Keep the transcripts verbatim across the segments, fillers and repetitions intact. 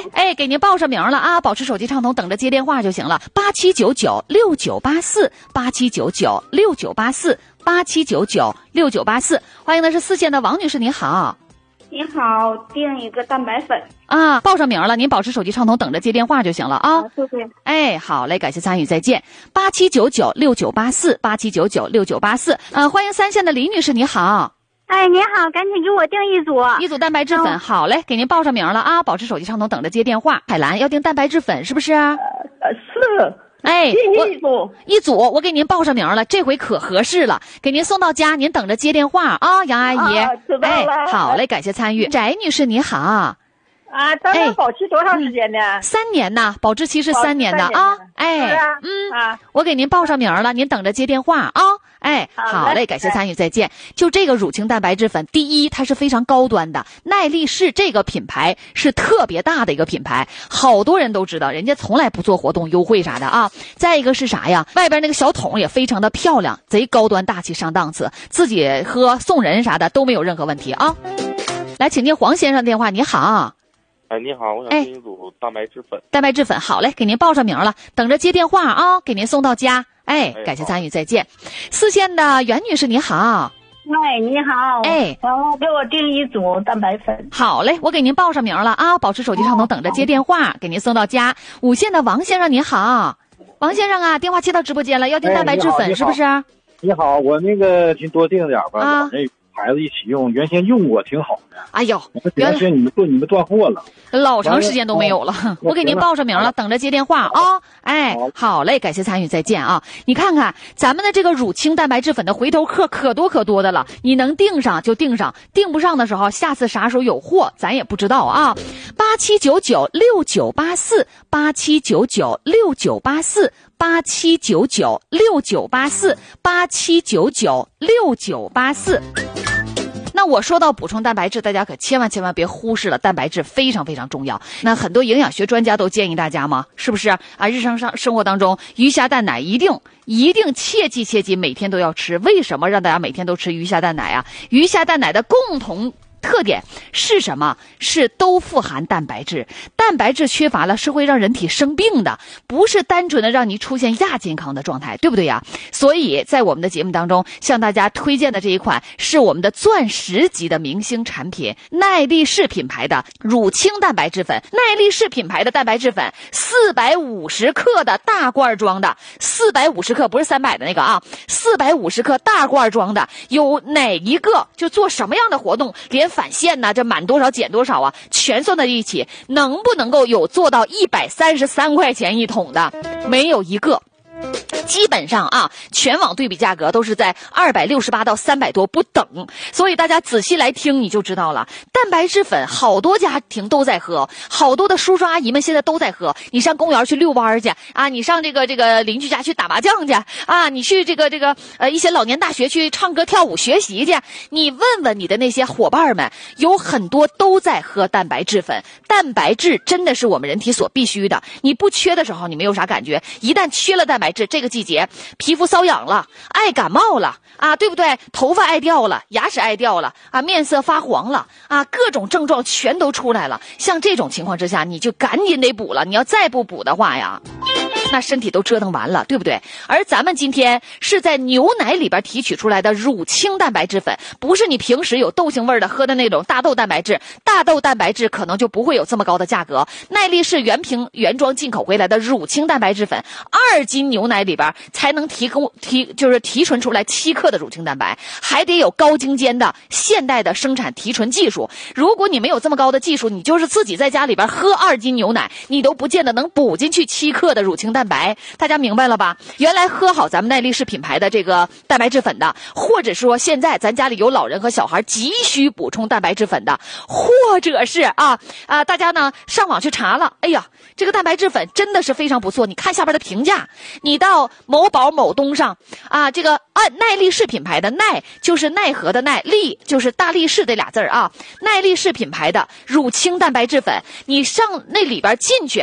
哎，给您报上名了啊，保持手机畅通，等着接电话就行了。八七九九六九八四，八七九九六九八四，八七九九六九八四。欢迎的是四线的王女士，你好。 你好，订一个蛋白粉啊，报上名了，您保持手机畅通，等着接电话就行了啊。 谢谢。 哎，好嘞，感谢参与，再见。八七九九六九八四，八七九九六九八四。呃，欢迎三线的李女士，你好。 哎，您好，赶紧给我订一组一组蛋白质粉。哦、好嘞，给您报上名了啊，保持手机畅通，等着接电话。海兰要订蛋白质粉是不是？呃， 是。 哎， 一组一组，我给您报上名了，这回可合适了，给您送到家，您等着接电话啊，杨阿姨。 啊、知道了。 哎，好嘞，感谢参与。翟女士你好。 啊，咱们保持多长时间呢？ 哎嗯、三年呢，保质期是三年的啊。哎， 啊、 嗯啊， 我给您报上名了，您等着接电话啊。哎，好嘞，感谢参与，再见。就这个乳清蛋白质粉，第一，它是非常高端的，耐力士这个品牌是特别大的一个品牌，好多人都知道，人家从来不做活动优惠啥的啊。再一个是啥呀？外边那个小桶也非常的漂亮，贼高端大气上档次，自己喝送人啥的都没有任何问题啊。来，请接黄先生电话，你好。 哎，你好，我想订一组蛋白质粉。 蛋白质粉，好嘞，给您报上名了，等着接电话啊，给您送到家。哎，感谢参与，再见。四线的袁女士，你好。 喂，你好。 哎， 然后给我订一组蛋白粉。 好嘞，我给您报上名了啊，保持手机畅通，等着接电话，给您送到家。五线的王先生，你好。王先生啊，电话接到直播间了，要订蛋白质粉、哎、是不是？ 你好，我那个先多订点吧。啊。孩子一起用，原先用过挺好的。 哎呦， 原先你们做你们断货了， 老长时间都没有了。哦、我给您报上名了，等着接电话啊、哦。哎，好嘞，感谢参与，再见啊！你看看咱们的这个乳清蛋白质粉的回头客可多可多的了，你能订上就订上，订不上的时候，下次啥时候有货咱也不知道啊。八七九九六九八四，八七九九六九八四。八七九九六九八四，八七九九六九八四。那我说到补充蛋白质，大家可千万千万别忽视了，蛋白质非常非常重要。那很多营养学专家都建议大家嘛，是不是啊？日常上生活当中，鱼虾蛋奶一定一定切记切记，每天都要吃。为什么让大家每天都吃鱼虾蛋奶啊？鱼虾蛋奶的共同特点是什么？是都富含蛋白质，蛋白质缺乏了是会让人体生病的，不是单纯的让你出现亚健康的状态，对不对呀？所以在我们的节目当中向大家推荐的这一款是我们的钻石级的明星产品，耐力士品牌的乳清蛋白质粉。耐力士品牌的蛋白质粉四百五十克的大罐装的，四百五十克不是三百的那个啊，四百五十克大罐装的，有哪一个就做什么样的活动，连返现呢，这满多少减多少啊，全算在一起，能不能够有做到一百三十三块钱一桶的？没有一个。基本上啊，全网对比价格都是在二百六十八到三百多不等，所以大家仔细来听你就知道了。蛋白质粉好多家庭都在喝，好多的叔叔阿姨们现在都在喝。你上公园去遛弯去啊，你上这个这个邻居家去打麻将去啊，你去这个这个呃一些老年大学去唱歌跳舞学习去，你问问你的那些伙伴们，有很多都在喝蛋白质粉。蛋白质真的是我们人体所必须的，你不缺的时候你没有啥感觉，一旦缺了蛋白质，这个季节皮肤瘙痒了，爱感冒了啊，对不对？头发爱掉了，牙齿爱掉了啊，面色发黄了啊，各种症状全都出来了。像这种情况之下，你就赶紧得补了，你要再不补的话呀，那身体都折腾完了，对不对？而咱们今天是在牛奶里边提取出来的乳清蛋白质粉，不是你平时有豆腥味的喝的那种大豆蛋白质，大豆蛋白质可能就不会有这么高的价格。耐力士原瓶原装进口回来的乳清蛋白质粉，二斤牛奶里边才能提供提就是提纯出来七克的乳清蛋白，还得有高精尖的现代的生产提纯技术。如果你没有这么高的技术，你就是自己在家里边喝二斤牛奶，你都不见得能补进去七克的乳清蛋白。大家明白了吧？原来喝好咱们耐力士品牌的这个蛋白质粉的，或者说现在咱家里有老人和小孩急需补充蛋白质粉的，或者是啊啊大家呢上网去查了，哎呀，这个蛋白质粉真的是非常不错。你看下边的评价，你到某宝某东上啊，这个按耐力士品牌的耐就是奈何的耐，力就是大力士这俩字儿啊，耐力士品牌的乳清蛋白质粉，你上那里边进去看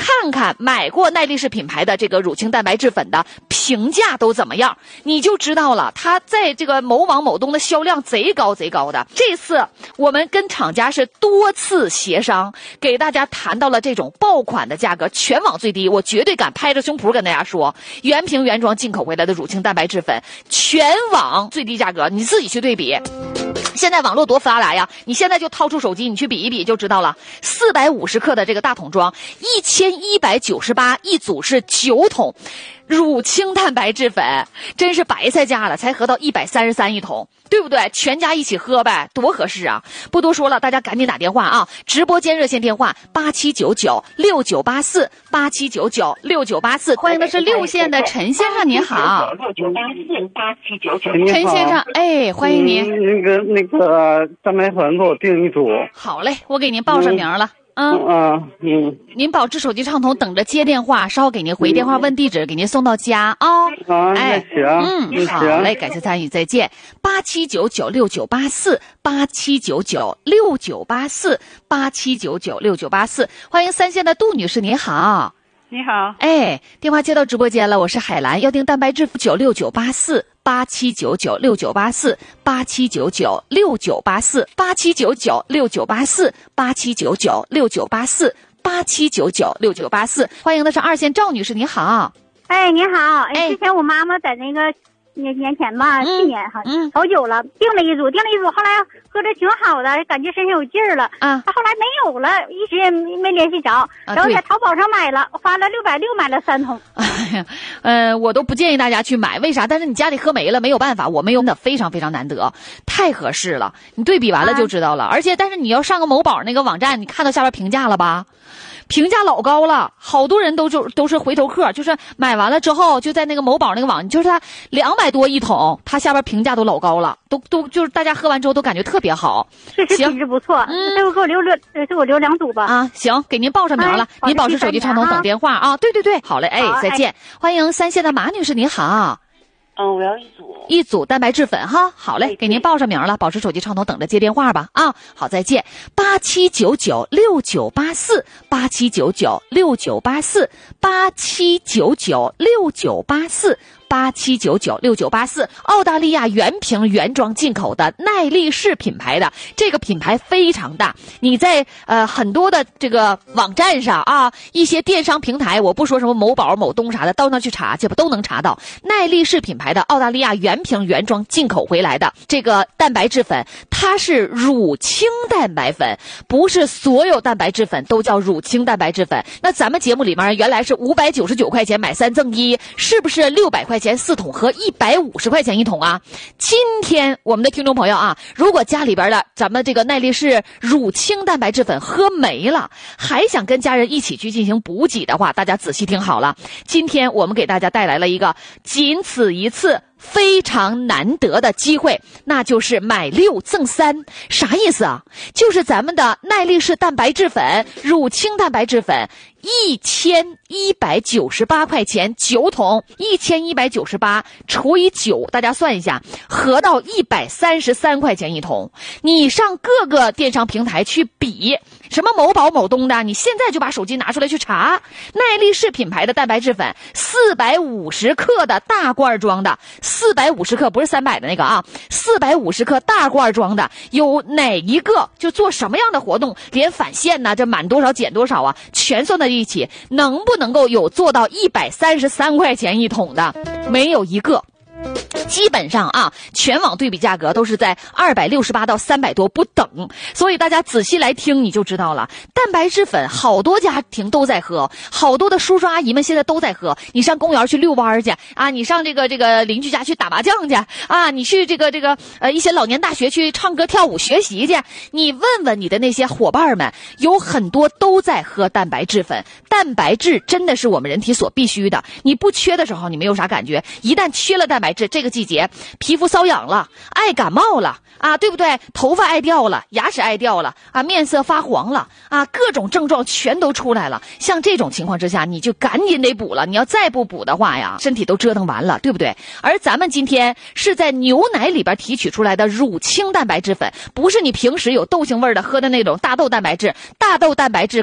看看买过耐力士品牌的这个乳清蛋白质粉的评价都怎么样，你就知道了，它在这个某网某东的销量贼高贼高的。这次我们跟厂家是多次协商，给大家谈到了这种爆款的价格，全网最低，我绝对敢拍着胸脯跟大家说，原瓶原装进口回来的乳清蛋白质粉，全网最低价格，你自己去对比。现在网络多发达呀，你现在就掏出手机，你去比一比就知道了。四百五十克的这个大桶装，一千一百九十八一组，是九桶乳清蛋白质粉，真是白菜价了，才合到一百三十三一桶，对不对？全家一起喝呗，多合适啊！不多说了，大家赶紧打电话啊！直播间热线电话八七九九六九八四八七九九六九八四，欢迎的是六线的陈先生，您好。 六九八四八七九九。 陈先生，哎，欢迎您。 那个那个蛋白粉给我订一组。 好嘞，我给您报上名了。嗯啊嗯， 您保持手机畅通，等着接电话，稍后给您回电话问地址，给您送到家啊。 啊， 哎， 行， 嗯，好嘞，感谢参与，再见。八七九九六九八四八七九九六九八四八七九九六九八四，欢迎三线的杜女士，您好。 你好， 哎，电话接到直播间了，我是海兰，要订蛋白质九六九八四八七九九六九八四八七九九六九八四八七九九六九八四八七九九六九八四八七九九六九八四，欢迎的是二线赵女士，你好。 哎，你好， 哎， 之前我妈妈在那个年年前吧，去年哈， 嗯， 好久了，订了一组，订了一组，后来喝着挺好的，感觉身上有劲儿了啊， 后来没有了，一直也没联系着， 啊、 然后在淘宝上买了，花了六百六买了三桶。 哎呀，呃，我都不建议大家去买，为啥？但是你家里喝没了，没有办法，我们用的非常非常难得，太合适了，你对比完了就知道了。啊、而且，但是你要上个某宝那个网站，你看到下边评价了吧？评价老高了，好多人都就都是回头客，就是买完了之后就在那个某宝那个网，就是他两百多一桶，他下边评价都老高了，都都就是大家喝完之后都感觉特别好， 确实品质不错。嗯，这个给我留留，这我留两组吧。 啊，行，给您报上名了，哎、您保持手机畅通等电话啊。对对对，好嘞，哎，再见，哎、欢迎三线的马女士，您好。 嗯，我要一组一组蛋白质粉哈，好嘞，给您报上名了，保持手机畅通，等着接电话吧啊，好，再见，八七九九六九八四八七九九六九八四八七九九六九八四八七九九六九八四，澳大利亚原瓶原装进口的耐力士品牌的，这个品牌非常大，你在呃很多的这个网站上啊，一些电商平台，我不说什么某宝某东啥的，到那去查去吧，都能查到耐力士品牌的澳大利亚原瓶原装进口回来的这个蛋白质粉，它是乳清蛋白粉，不是所有蛋白质粉都叫乳清蛋白质粉。那咱们节目里面原来是五百九十九块钱买三赠一，是不是六百块钱四桶和一百五十块钱一桶啊？今天我们的听众朋友啊，如果家里边的咱们这个耐力士乳清蛋白质粉喝没了，还想跟家人一起去进行补给的话，大家仔细听好了，今天我们给大家带来了一个仅此一次非常难得的机会，那就是买六赠三。啥意思啊？就是咱们的耐力士蛋白质粉乳清蛋白质粉一千一百九十八块钱九桶，一千一百九十八除以九，大家算一下，合到一百三十三块钱一桶。你上各个电商平台去比，什么某宝某东的，你现在就把手机拿出来去查，耐力士品牌的蛋白质粉四百五十克的大罐装的，四百五十克不是三百的那个啊，四百五十克大罐装的，有哪一个就做什么样的活动，连返现呢，这满多少减多少啊，全算在一起，能不能够有做到一百三十三块钱一桶的？没有一个。基本上啊，全网对比价格都是在二百六十八到三百多不等，所以大家仔细来听你就知道了。蛋白质粉好多家庭都在喝，好多的叔叔阿姨们现在都在喝。你上公园去遛弯去啊，你上这个这个邻居家去打麻将去啊，你去这个这个呃一些老年大学去唱歌跳舞学习去，你问问你的那些伙伴们，有很多都在喝蛋白质粉。蛋白质真的是我们人体所必须的，你不缺的时候你没有啥感觉，一旦缺了蛋白质，这个季节皮肤瘙痒了，爱感冒了啊，对不对？头发爱掉了，牙齿爱掉了啊，面色发黄了啊，各种症状全都出来了。像这种情况之下，你就赶紧得补了，你要再不补的话呀，身体都折腾完了，对不对？而咱们今天是在牛奶里边提取出来的乳清蛋白质粉，不是你平时有豆腥味的喝的那种大豆蛋白质，大豆蛋白质